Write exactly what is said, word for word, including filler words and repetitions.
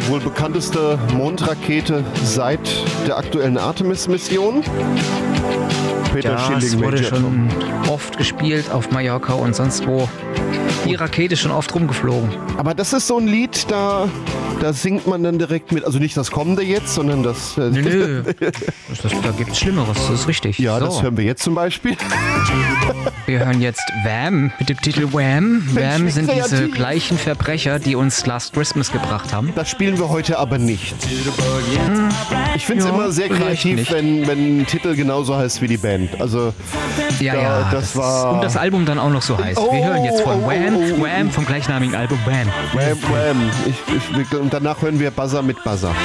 die wohl bekannteste Mondrakete seit der aktuellen Artemis-Mission. Peter Ja, Schilling, es wurde Major schon Tom. oft gespielt auf Mallorca und sonst wo. Die Rakete ist schon oft rumgeflogen. Aber das ist so ein Lied, da, da singt man dann direkt mit. Also nicht das kommende jetzt, sondern das... Äh, Nö, nö. Das, das, da gibt's Schlimmeres, das ist richtig. Ja, so. das hören wir jetzt zum Beispiel. Wir hören jetzt Wham mit dem Titel Wham. Wham wie sind diese kreativ. gleichen Verbrecher, die uns Last Christmas gebracht haben. Das spielen wir heute aber nicht. Ich finde es Ja, immer sehr vielleicht kreativ, nicht. wenn, wenn ein Titel genauso heißt wie die Band. Also Ja, da, ja, das ist- war... und das Album dann auch noch so heißt. Wir hören jetzt von Oh, oh, Wham, oh, oh. Wham vom gleichnamigen Album Wham. Wham, wham. Ich, ich, und danach hören wir Buzzer mit Buzzer.